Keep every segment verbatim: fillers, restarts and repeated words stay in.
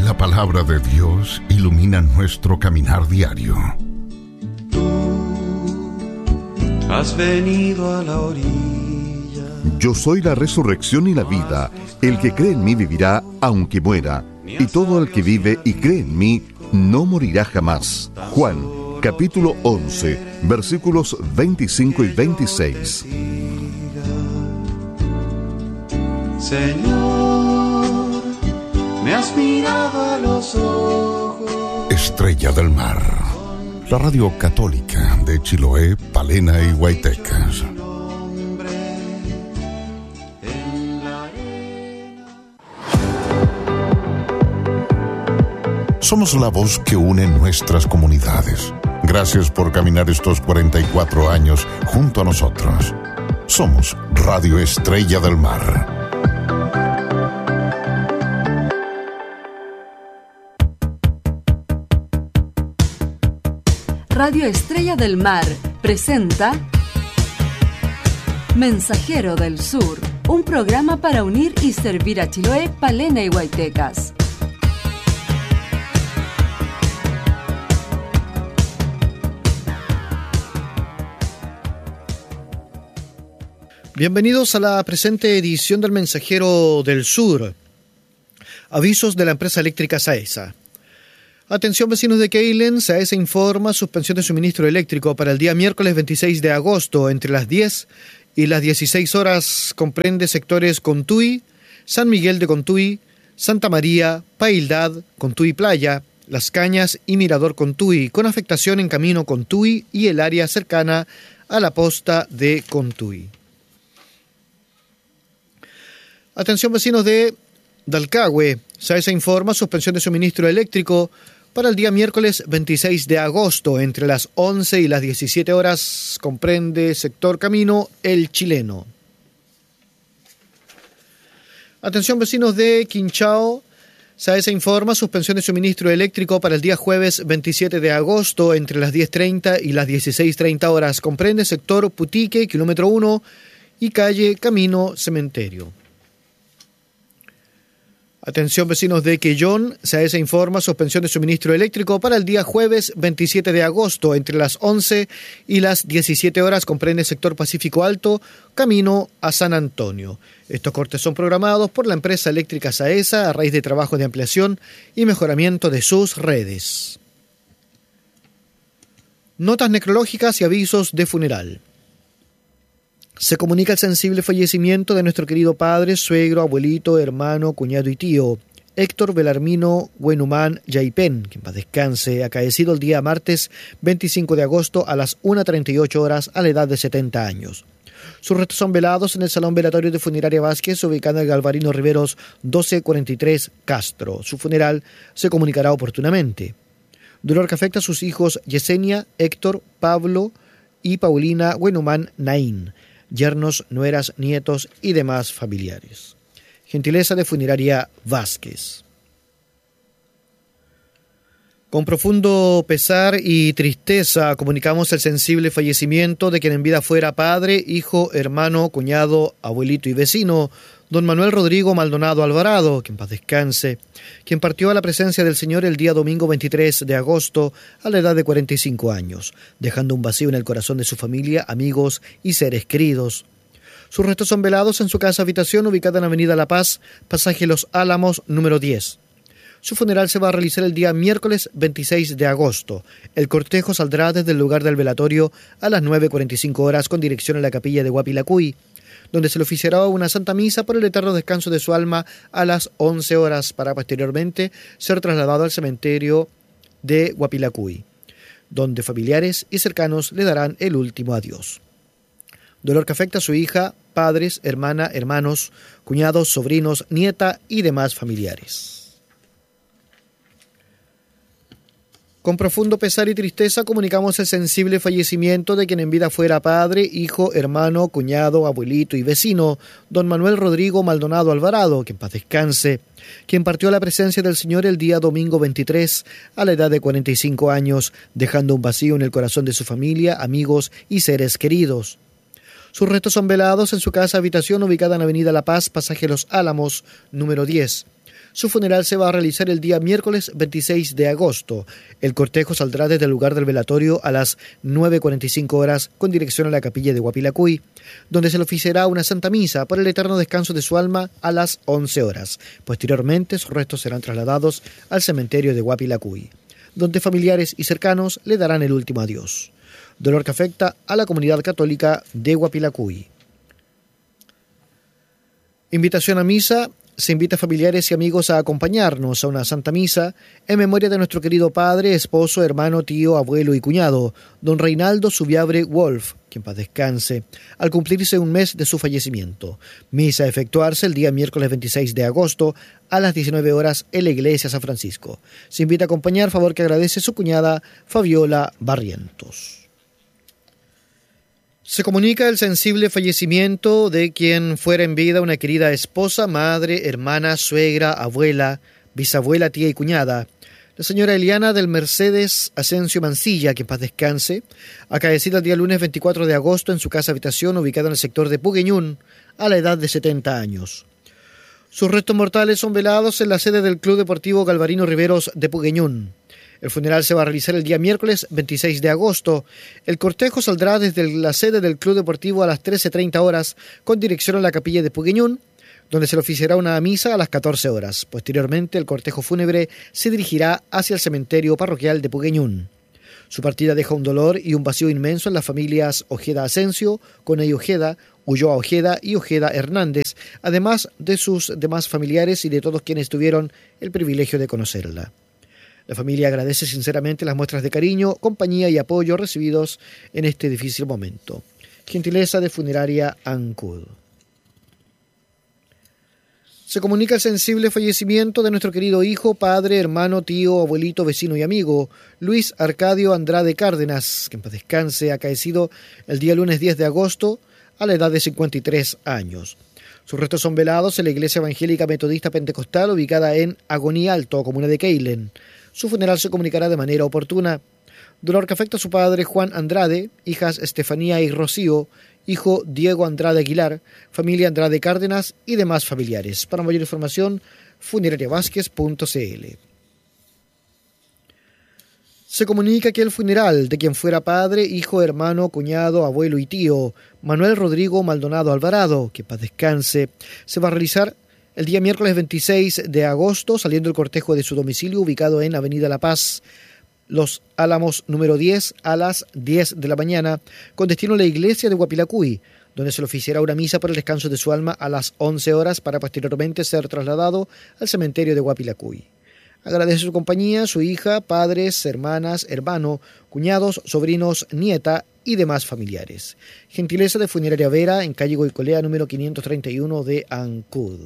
La palabra de Dios ilumina nuestro caminar diario. Has venido a la orilla. Yo soy la resurrección y la vida. El que cree en mí vivirá aunque muera, y todo el que vive y cree en mí no morirá jamás. Juan, capítulo once, versículos veinticinco y veintiséis. Señor, me has mirado a los ojos. Estrella del Mar, la radio católica de Chiloé, Palena y Huaytecas. Somos la voz que une nuestras comunidades. Gracias por caminar estos cuarenta y cuatro años junto a nosotros. Somos Radio Estrella del Mar. Radio Estrella del Mar presenta Mensajero del Sur, un programa para unir y servir a Chiloé, Palena y Huaytecas. Bienvenidos a la presente edición del Mensajero del Sur. Avisos de la empresa eléctrica SAESA. Atención vecinos de Keilen, SAESA informa suspensión de suministro eléctrico para el día miércoles veintiséis de agosto entre las diez y las dieciséis horas. Comprende sectores Contuy, San Miguel de Contuy, Santa María, Paildad, Contuy Playa, Las Cañas y Mirador Contuy, con afectación en Camino Contuy y el área cercana a la posta de Contuy. Atención vecinos de Dalcahue, SAESA informa suspensión de suministro eléctrico para el día miércoles veintiséis de agosto entre las once y las diecisiete horas. Comprende sector Camino El Chileno. Atención vecinos de Quinchao, SAESA informa suspensión de suministro eléctrico para el día jueves veintisiete de agosto entre las diez treinta y las dieciséis treinta horas. Comprende sector Putique, kilómetro uno y calle Camino Cementerio. Atención vecinos de Quellón, SAESA informa suspensión de suministro eléctrico para el día jueves veintisiete de agosto entre las once y las diecisiete horas. Comprende sector Pacífico Alto, camino a San Antonio. Estos cortes son programados por la empresa eléctrica SAESA a raíz de trabajos de ampliación y mejoramiento de sus redes. Notas necrológicas y avisos de funeral. Se comunica el sensible fallecimiento de nuestro querido padre, suegro, abuelito, hermano, cuñado y tío, Héctor Belarmino Huenumán Yaipen, que en paz descanse, acaecido el día martes veinticinco de agosto a las una treinta y ocho horas a la edad de setenta años. Sus restos son velados en el Salón Velatorio de Funeraria Vázquez, ubicado en el Galvarino Riveros doce cuarenta y tres Castro. Su funeral se comunicará oportunamente. Dolor que afecta a sus hijos Yesenia, Héctor, Pablo y Paulina Huenumán Naín, yernos, nueras, nietos y demás familiares. Gentileza de Funeraria Vázquez. Con profundo pesar y tristeza comunicamos el sensible fallecimiento de quien en vida fuera padre, hijo, hermano, cuñado, abuelito y vecino, don Manuel Rodrigo Maldonado Alvarado, que en paz descanse, quien partió a la presencia del Señor el día domingo veintitrés de agosto a la edad de cuarenta y cinco años, dejando un vacío en el corazón de su familia, amigos y seres queridos. Sus restos son velados en su casa habitación ubicada en Avenida La Paz, pasaje Los Álamos, número diez. Su funeral se va a realizar el día miércoles veintiséis de agosto. El cortejo saldrá desde el lugar del velatorio a las nueve cuarenta y cinco horas con dirección a la capilla de Huapilacuy, donde se le oficiará una santa misa por el eterno descanso de su alma a las once horas, para posteriormente ser trasladado al cementerio de Huapilacuy, donde familiares y cercanos le darán el último adiós. Dolor que afecta a su hija, padres, hermana, hermanos, cuñados, sobrinos, nieta y demás familiares. Con profundo pesar y tristeza comunicamos el sensible fallecimiento de quien en vida fuera padre, hijo, hermano, cuñado, abuelito y vecino, don Manuel Rodrigo Maldonado Alvarado, que en paz descanse, quien partió a la presencia del Señor el día domingo veintitrés a la edad de cuarenta y cinco años, dejando un vacío en el corazón de su familia, amigos y seres queridos. Sus restos son velados en su casa habitación ubicada en Avenida La Paz, pasaje Los Álamos, número diez. Su funeral se va a realizar el día miércoles veintiséis de agosto. El cortejo saldrá desde el lugar del velatorio a las nueve cuarenta y cinco horas con dirección a la capilla de Huapilacuy, donde se le oficiará una santa misa por el eterno descanso de su alma a las once horas. Posteriormente, sus restos serán trasladados al cementerio de Huapilacuy, donde familiares y cercanos le darán el último adiós. Dolor que afecta a la comunidad católica de Huapilacuy. Invitación a misa. Se invita a familiares y amigos a acompañarnos a una santa misa en memoria de nuestro querido padre, esposo, hermano, tío, abuelo y cuñado, don Reinaldo Subiabre Wolf, que en paz descanse, al cumplirse un mes de su fallecimiento. Misa a efectuarse el día miércoles veintiséis de agosto a las diecinueve horas en la iglesia San Francisco. Se invita a acompañar, favor que agradece su cuñada Fabiola Barrientos. Se comunica el sensible fallecimiento de quien fuera en vida una querida esposa, madre, hermana, suegra, abuela, bisabuela, tía y cuñada, la señora Eliana del Mercedes Asensio Mancilla, que en paz descanse, acaecida el día lunes veinticuatro de agosto en su casa habitación ubicada en el sector de Pugueñún, a la edad de setenta años. Sus restos mortales son velados en la sede del Club Deportivo Galvarino Riveros de Pugueñún. El funeral se va a realizar el día miércoles veintiséis de agosto. El cortejo saldrá desde la sede del Club Deportivo a las trece treinta horas con dirección a la capilla de Pugueñún, donde se le oficiará una misa a las catorce horas. Posteriormente, el cortejo fúnebre se dirigirá hacia el cementerio parroquial de Pugueñún. Su partida deja un dolor y un vacío inmenso en las familias Ojeda Asensio, Coney Ojeda, Ulloa Ojeda y Ojeda Hernández, además de sus demás familiares y de todos quienes tuvieron el privilegio de conocerla. La familia agradece sinceramente las muestras de cariño, compañía y apoyo recibidos en este difícil momento. Gentileza de Funeraria Ancud. Se comunica el sensible fallecimiento de nuestro querido hijo, padre, hermano, tío, abuelito, vecino y amigo, Luis Arcadio Andrade Cárdenas, que en paz descanse, acaecido el día lunes diez de agosto a la edad de cincuenta y tres años. Sus restos son velados en la Iglesia Evangélica Metodista Pentecostal ubicada en Agoní Alto, comuna de Keilen. Su funeral se comunicará de manera oportuna. Dolor que afecta a su padre Juan Andrade, hijas Estefanía y Rocío, hijo Diego Andrade Aguilar, familia Andrade Cárdenas y demás familiares. Para mayor información, funeraria vázquez punto c l. Se comunica que el funeral de quien fuera padre, hijo, hermano, cuñado, abuelo y tío, Manuel Rodrigo Maldonado Alvarado, que paz descanse, se va a realizar el día miércoles veintiséis de agosto, saliendo el cortejo de su domicilio ubicado en Avenida La Paz, Los Álamos número diez, a las diez de la mañana, con destino a la iglesia de Huapilacuy, donde se le oficiará una misa por el descanso de su alma a las once horas para posteriormente ser trasladado al cementerio de Huapilacuy. Agradece su compañía, su hija, padres, hermanas, hermano, cuñados, sobrinos, nieta y demás familiares. Gentileza de Funeraria Vera, en calle Goicolea número quinientos treinta y uno de Ancud.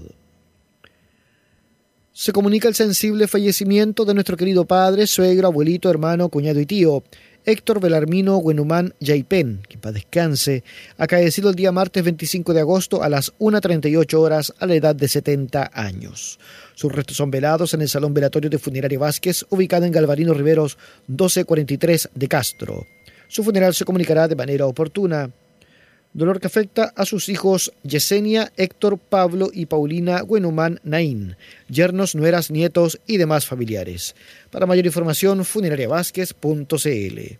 Se comunica el sensible fallecimiento de nuestro querido padre, suegro, abuelito, hermano, cuñado y tío, Héctor Belarmino Huenumán Yaipen, que en paz descanse, acaecido el día martes veinticinco de agosto a las una treinta y ocho horas a la edad de setenta años. Sus restos son velados en el Salón Velatorio de Funeraria Vázquez, ubicado en Galvarino Riveros doce cuarenta y tres de Castro. Su funeral se comunicará de manera oportuna. Dolor que afecta a sus hijos Yesenia, Héctor, Pablo y Paulina Huenumán Naín, yernos, nueras, nietos y demás familiares. Para mayor información, funeraria vázquez punto c l.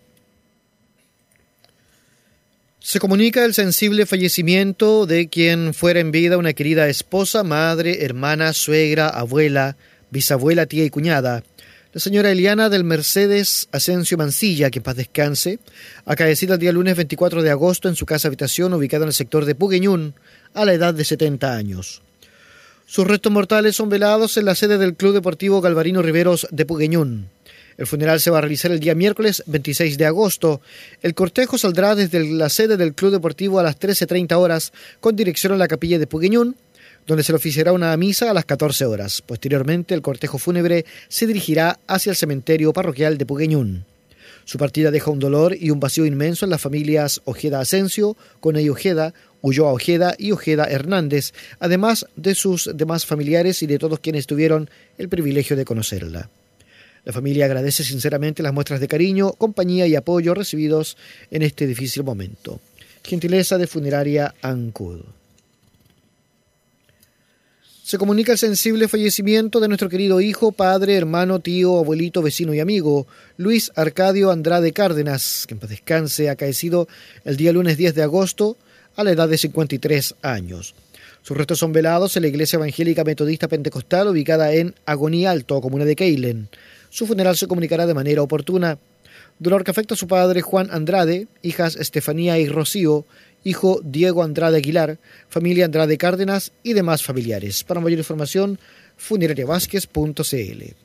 Se comunica el sensible fallecimiento de quien fuera en vida una querida esposa, madre, hermana, suegra, abuela, bisabuela, tía y cuñada, la señora Eliana del Mercedes Asensio Mancilla, que en paz descanse, acaecida el día lunes veinticuatro de agosto en su casa habitación ubicada en el sector de Pugueñún, a la edad de setenta años. Sus restos mortales son velados en la sede del Club Deportivo Galvarino Riveros de Pugueñún. El funeral se va a realizar el día miércoles veintiséis de agosto. El cortejo saldrá desde la sede del Club Deportivo a las trece treinta horas con dirección a la capilla de Pugueñún, donde se le oficiará una misa a las catorce horas. Posteriormente, el cortejo fúnebre se dirigirá hacia el cementerio parroquial de Pugueñún. Su partida deja un dolor y un vacío inmenso en las familias Ojeda Asensio, Coney Ojeda, Ulloa Ojeda y Ojeda Hernández, además de sus demás familiares y de todos quienes tuvieron el privilegio de conocerla. La familia agradece sinceramente las muestras de cariño, compañía y apoyo recibidos en este difícil momento. Gentileza de Funeraria Ancud. Se comunica el sensible fallecimiento de nuestro querido hijo, padre, hermano, tío, abuelito, vecino y amigo, Luis Arcadio Andrade Cárdenas, que en paz descanse, acaecido el día lunes diez de agosto a la edad de cincuenta y tres años. Sus restos son velados en la Iglesia Evangélica Metodista Pentecostal, ubicada en Agonía Alto, comuna de Keilen. Su funeral se comunicará de manera oportuna. Dolor que afecta a su padre Juan Andrade, hijas Estefanía y Rocío, hijo Diego Andrade Aguilar, familia Andrade Cárdenas y demás familiares. Para mayor información, funeraria vázquez punto c l.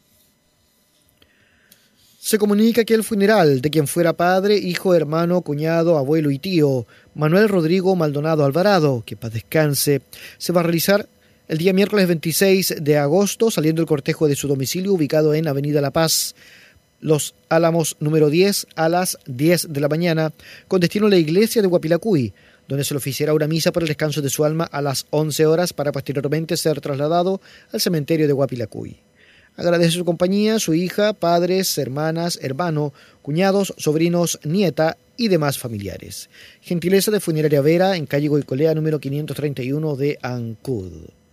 Se comunica que el funeral de quien fuera padre, hijo, hermano, cuñado, abuelo y tío, Manuel Rodrigo Maldonado Alvarado, que paz descanse, se va a realizar el día miércoles veintiséis de agosto, saliendo el cortejo de su domicilio ubicado en Avenida La Paz, Los Álamos número diez, a las diez de la mañana, con destino a la iglesia de Guapilacuy, donde se le oficiará una misa por el descanso de su alma a las once horas para posteriormente ser trasladado al cementerio de Guapilacuy. Agradece su compañía, su hija, padres, hermanas, hermano, cuñados, sobrinos, nieta y demás familiares. Gentileza de Funeraria Vera, en calle Goicolea número quinientos treinta y uno de Ancud.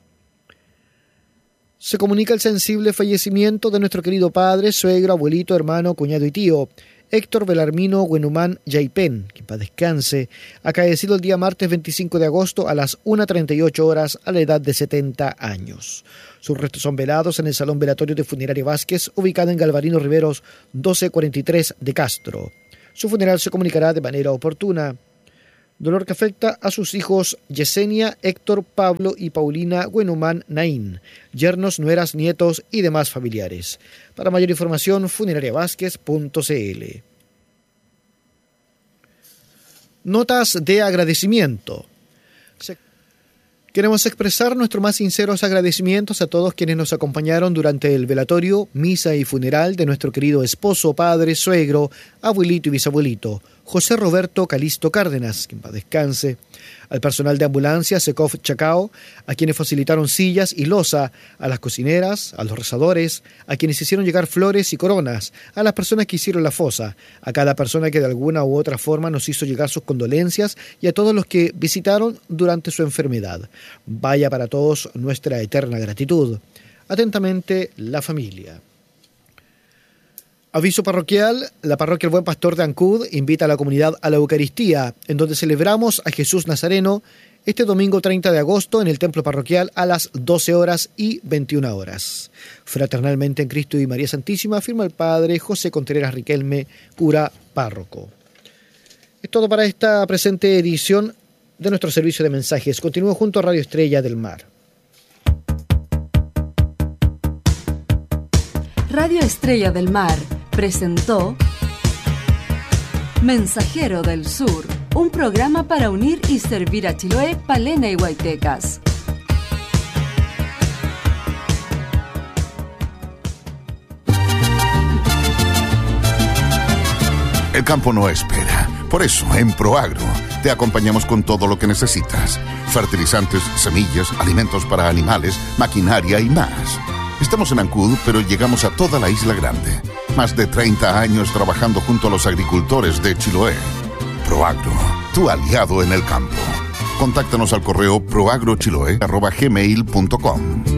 Se comunica el sensible fallecimiento de nuestro querido padre, suegro, abuelito, hermano, cuñado y tío, Héctor Belarmino Guenumán Yaipen, que paz descanse, acaecido el día martes veinticinco de agosto a las una treinta y ocho horas a la edad de setenta años. Sus restos son velados en el Salón Velatorio de Funeraria Vázquez, ubicado en Galvarino Riveros doce cuarenta y tres de Castro. Su funeral se comunicará de manera oportuna. Dolor que afecta a sus hijos Yesenia, Héctor, Pablo y Paulina Guenumán Naín, yernos, nueras, nietos y demás familiares. Para mayor información, funeraria vázquez punto c l. Notas de agradecimiento. Queremos expresar nuestros más sinceros agradecimientos a todos quienes nos acompañaron durante el velatorio, misa y funeral de nuestro querido esposo, padre, suegro, abuelito y bisabuelito, José Roberto Calisto Cárdenas, que en paz descanse, al personal de ambulancia Secov Chacao, a quienes facilitaron sillas y loza, a las cocineras, a los rezadores, a quienes hicieron llegar flores y coronas, a las personas que hicieron la fosa, a cada persona que de alguna u otra forma nos hizo llegar sus condolencias y a todos los que visitaron durante su enfermedad. Vaya para todos nuestra eterna gratitud. Atentamente, la familia. Aviso parroquial, la parroquia El Buen Pastor de Ancud invita a la comunidad a la Eucaristía, en donde celebramos a Jesús Nazareno este domingo treinta de agosto en el templo parroquial a las doce horas y veintiuna horas. Fraternalmente en Cristo y María Santísima, firma el padre José Contreras Riquelme, cura párroco. Es todo para esta presente edición de nuestro servicio de mensajes. Continúo junto a Radio Estrella del Mar. Radio Estrella del Mar presentó Mensajero del Sur, un programa para unir y servir a Chiloé, Palena y Huaytecas. El campo no espera. Por eso, en Proagro, te acompañamos con todo lo que necesitas. Fertilizantes, semillas, alimentos para animales, maquinaria y más. Estamos en Ancud, pero llegamos a toda la Isla Grande. Más de treinta años trabajando junto a los agricultores de Chiloé. Proagro, tu aliado en el campo. Contáctanos al correo proagrochiloe arroba gmail punto com.